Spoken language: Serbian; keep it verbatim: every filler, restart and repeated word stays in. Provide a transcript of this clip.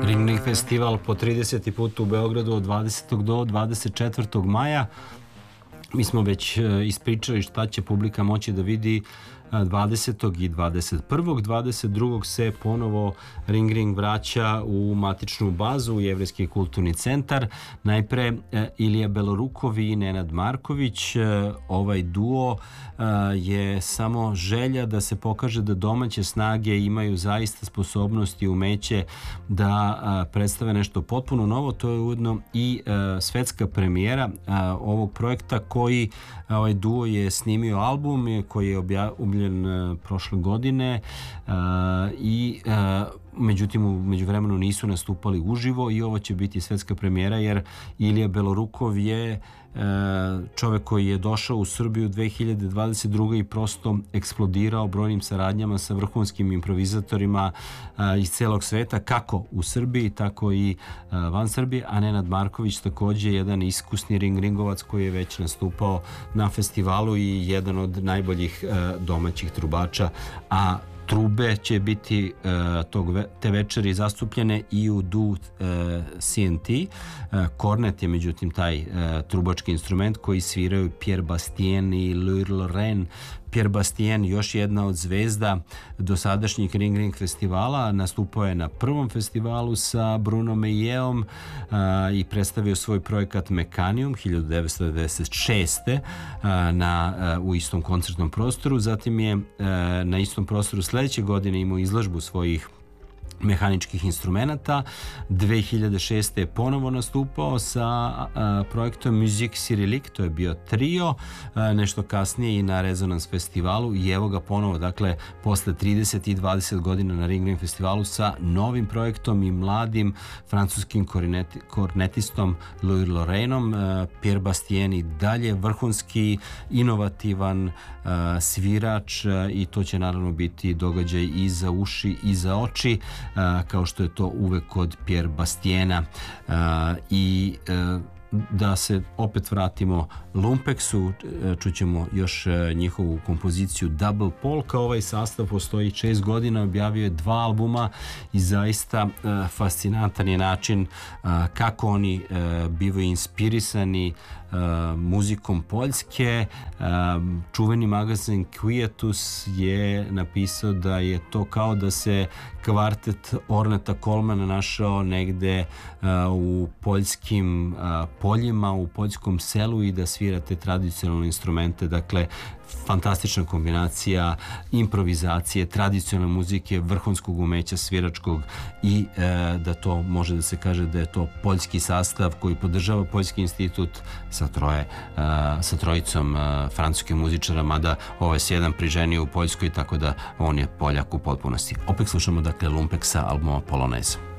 Ring Ring festival po trideseti put u Beogradu od dvadesetog do dvadeset četvrtog maja. Mi smo već ispričali šta će publika moći da vidi dvadesetog i dvadeset prvog dvadeset drugog se ponovo Ring Ring vraća u matičnu bazu u Jevrejski kulturni centar. Najpre Ilija Belorukov i Nenad Marković. Ovaj duo je samo želja da se pokaže da domaće snage imaju zaista sposobnost i umeće da predstave nešto potpuno novo. To je ujedno i svetska premijera ovog projekta koji ovaj duo je snimio album koji je objavljen prošle godine i međutim u međuvremenu nisu nastupali uživo i ovo će biti svetska premijera jer Ilija Belorukov je čovek koji je došao u Srbiju dve hiljade dvadeset druge i prosto eksplodirao brojnim saradnjama sa vrhunskim improvizatorima iz celog sveta, kako u Srbiji, tako i van Srbije, a Nenad Marković takođe jedan iskusni ring ringovac koji je već nastupao na festivalu i jedan od najboljih domaćih trubača, a trube će biti uh, tog ve te večeri zastupljene i u du uh, C N T. Uh, kornet je međutim taj uh, trubački instrument koji sviraju Pierre Bastien i Louis Lorraine. Pierre Bastien, još jedna od zvezda dosadašnjih Ring Ring festivala, nastupao je na prvom festivalu sa Bruno Meijeom uh, i predstavio svoj projekat Mekanium hiljadu devetsto devedeset šeste uh, na, uh, u istom koncertnom prostoru. Zatim je uh, na istom prostoru sledeće godine imao izložbu svojih mehaničkih instrumenata. dve hiljade šeste je ponovo nastupao sa a, projektom Musique Cyrillique, to je bio trio, a, nešto kasnije i na Rezonans festivalu i evo ga ponovo, dakle, posle trideset i dvadeset godina na Ring Ring festivalu sa novim projektom i mladim francuskim korneti, kornetistom Louis Lorraineom. Pierre Bastien i dalje vrhunski, inovativan a, svirač a, i to će naravno biti događaj i za uši i za oči, Uh, kao što je to uvek kod Pierre Bastiena. Uh, i uh, da se opet vratimo Lumpeksu, čućemo još njihovu kompoziciju Double Polka. Ovaj sastav postoji šest godina, objavio je dva albuma i zaista uh, fascinantan je način uh, kako oni uh, bivaju inspirisani uh, muzikom Poljske. Uh, čuveni magazin Quietus je napisao da je to kao da se kvartet Orneta Colemana našao negde uh, u poljskim uh, poljima, u poljskom selu i da svira te tradicionalne instrumente. Dakle, fantastična kombinacija improvizacije, tradicionalne muzike, vrhunskog umeća sviračkog i e, da to može da se kaže da je to poljski sastav koji podržava Poljski institut sa troje, e, sa trojicom e, francuskih muzičara, mada ovaj se jedan priženio u Poljskoj, tako da on je Poljak u potpunosti. Opet slušamo dakle Lumpeksa albuma Polonaise.